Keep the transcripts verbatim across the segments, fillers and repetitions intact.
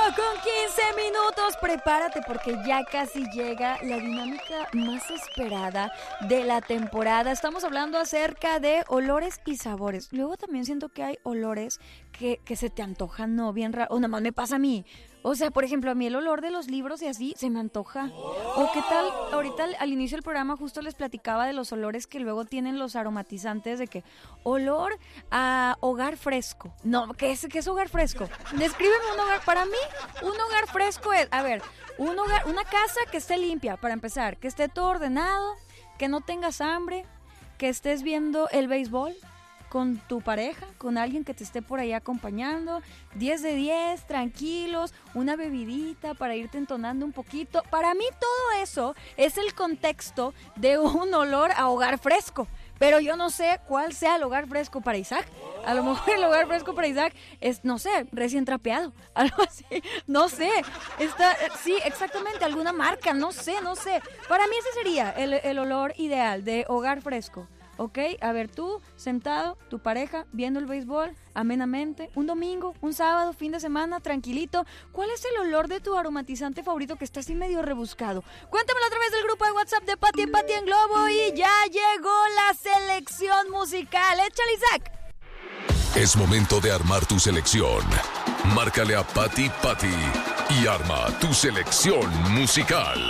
con quince minutos. Prepárate porque ya casi llega la dinámica más esperada de la temporada. Estamos hablando acerca de olores y sabores. Luego también siento que hay olores que, que se te antojan, ¿no? Bien raro. O nada más me pasa a mí. O sea, por ejemplo, a mí el olor de los libros y así se me antoja. O qué tal, ahorita al, al inicio del programa justo les platicaba de los olores que luego tienen los aromatizantes, de que olor a hogar fresco. No, ¿qué es, qué es hogar fresco? Descríbeme un hogar. Para mí, un hogar fresco es, a ver, un hogar, una casa que esté limpia, para empezar, que esté todo ordenado, que no tengas hambre, que estés viendo el béisbol con tu pareja, con alguien que te esté por ahí acompañando, diez de diez, tranquilos, una bebidita para irte entonando un poquito. Para mí todo eso es el contexto de un olor a hogar fresco, pero yo no sé cuál sea el hogar fresco para Isaac. A lo mejor el hogar fresco para Isaac es, no sé, recién trapeado, algo así, no sé, está, sí, exactamente, alguna marca, no sé, no sé. Para mí ese sería el, el olor ideal de hogar fresco. ¿Ok? A ver, tú, sentado, tu pareja, viendo el béisbol, amenamente, un domingo, un sábado, fin de semana, tranquilito. ¿Cuál es el olor de tu aromatizante favorito que está así medio rebuscado? Cuéntamelo a través del grupo de WhatsApp de Pati en Pati en Globo y ya llegó la selección musical. ¡Échale, Isaac! Es momento de armar tu selección. Márcale a Pati Pati y arma tu selección musical.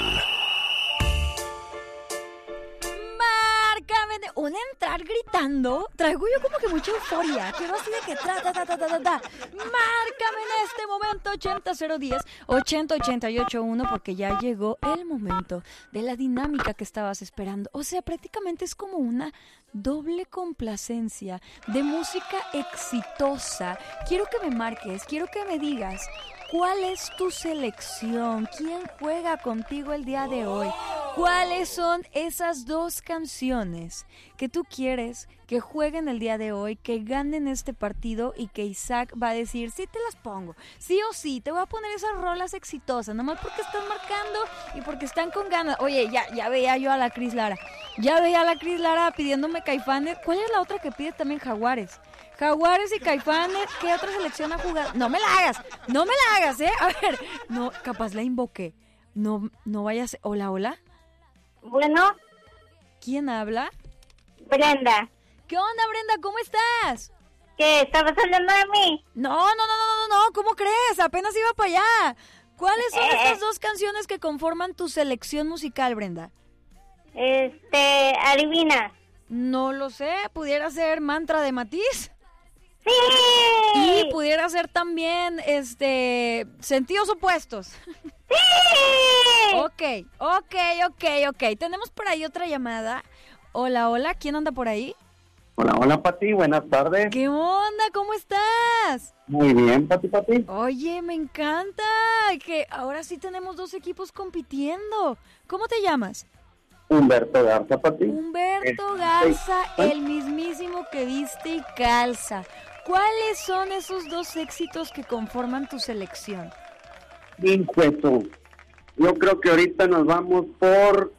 Un entrar gritando, traigo yo como que mucha euforia. Quiero así de que tra, ta, ta, ta, ta, ta, ta. Márcame en este momento ochenta cero diez ochenta ochenta y ocho uno porque ya llegó el momento de la dinámica que estabas esperando. O sea, prácticamente es como una doble complacencia de música exitosa. Quiero que me marques, quiero que me digas ¿cuál es tu selección? ¿Quién juega contigo el día de hoy? ¿Cuáles son esas dos canciones que tú quieres que jueguen el día de hoy, que ganen este partido y que Isaac va a decir, sí te las pongo, sí o sí, te voy a poner esas rolas exitosas, nomás porque están marcando y porque están con ganas? Oye, ya, ya veía yo a la Cris Lara, ya veía a la Cris Lara pidiéndome Caifanes. ¿Cuál es la otra que pide también? Jaguares. Jaguares y Caifanes, ¿qué otra selección ha jugado? No me la hagas, no me la hagas, ¿eh? A ver, no, capaz la invoqué. No, no vayas. Hola, hola. Bueno. ¿Quién habla? Brenda. ¿Qué onda, Brenda? ¿Cómo estás? ¿Qué? ¿Estabas hablando de mí? No, no, no, no, no, no, ¿cómo crees? Apenas iba para allá. ¿Cuáles son eh, estas dos canciones que conforman tu selección musical, Brenda? Este, adivina. No lo sé, ¿pudiera ser Mantra de Matiz? ¡Sí! Y pudiera ser también, este, Sentidos Opuestos. ¡Sí! Ok, ok, ok, ok. Tenemos por ahí otra llamada. Hola, hola, ¿quién anda por ahí? Hola, hola, Pati, buenas tardes. ¿Qué onda? ¿Cómo estás? Muy bien, Pati, Pati. Oye, me encanta que ahora sí tenemos dos equipos compitiendo. ¿Cómo te llamas? Humberto Garza, Pati. Humberto Garza, el mismísimo que viste y calza. ¿Cuáles son esos dos éxitos que conforman tu selección? Bien, juezo. Yo creo que ahorita nos vamos por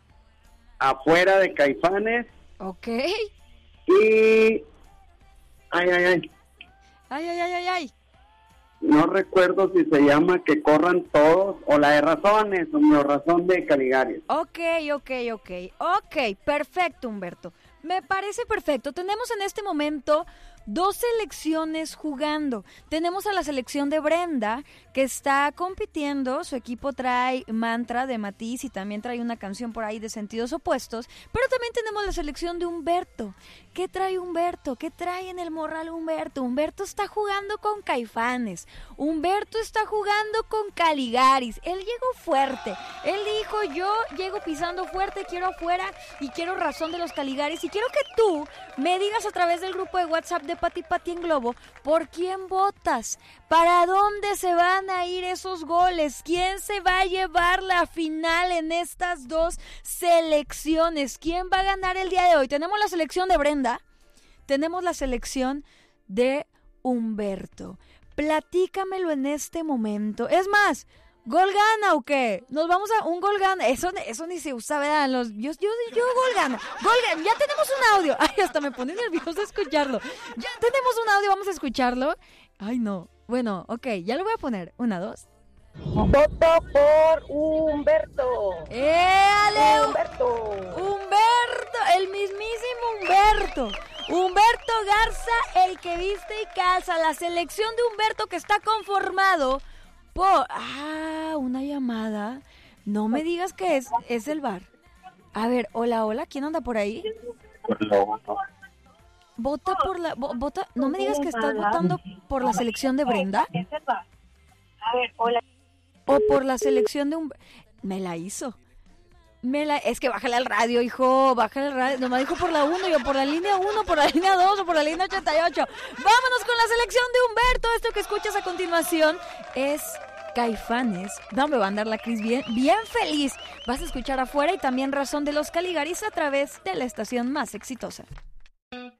Afuera de Caifanes. Ok. Y... Ay, ay, ay. Ay, ay, ay, ay, ay. No recuerdo si se llama Que Corran Todos o La de Razones o Mi Razón de Caligaris. Ok, ok, ok. Ok, perfecto, Humberto. Me parece perfecto. Tenemos en este momento dos selecciones jugando. Tenemos a la selección de Brenda, que está compitiendo. Su equipo trae Mantra de Matiz y también trae una canción por ahí de Sentidos Opuestos. Pero también tenemos la selección de Humberto. ¿Qué trae Humberto? ¿Qué trae en el morral Humberto? Humberto está jugando con Caifanes. Humberto está jugando con Caligaris. Él llegó fuerte. Él dijo, yo llego pisando fuerte, quiero afuera y quiero Razón de los Caligaris. Y quiero que tú me digas a través del grupo de WhatsApp de Pati Pati en Globo, ¿por quién votas? ¿Para dónde se van a ir esos goles? ¿Quién se va a llevar la final en estas dos selecciones? ¿Quién va a ganar el día de hoy? Tenemos la selección de Brenda, tenemos la selección de Humberto. Platícamelo en este momento. Es más, ¿gol gana o qué? Nos vamos a un gol gana. Eso, eso ni se usa, ¿verdad? Los, yo, yo, yo gol gana. Gol gana. Ya tenemos un audio. Ay, hasta me pone nervioso escucharlo. Ya tenemos un audio, vamos a escucharlo. Ay, no. Bueno, ok, ya lo voy a poner. Una, dos. Voto por Humberto. ¡Éale! Humberto. Humberto, el mismísimo Humberto. Humberto Garza, el que viste y calza. La selección de Humberto que está conformado por... Ah, una llamada. No me digas que es, es el bar. A ver, hola, hola, ¿quién anda por ahí? Vota por la... vo- Vota, no me digas que estás votando por la selección de Brenda. A ver, hola. O por la selección de un... Me la hizo. Me la... Es que bájale al radio, hijo. Bájale al radio. Nomás dijo por la uno, yo por la línea uno, por la línea dos o por la línea ochenta y ocho. Vámonos con la selección de Humberto. Esto que escuchas a continuación es Caifanes. No me va a andar la Cris bien, bien feliz. Vas a escuchar Afuera y también Razón de los Caligaris a través de la estación más exitosa.